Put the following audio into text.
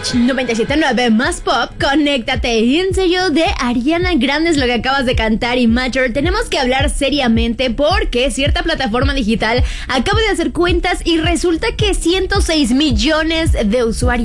97.9 más pop, conéctate. Y en serio, de Ariana Grande es lo que acabas de cantar. Y Matter, tenemos que hablar seriamente porque cierta plataforma digital acaba de hacer cuentas y resulta que 106 millones de usuarios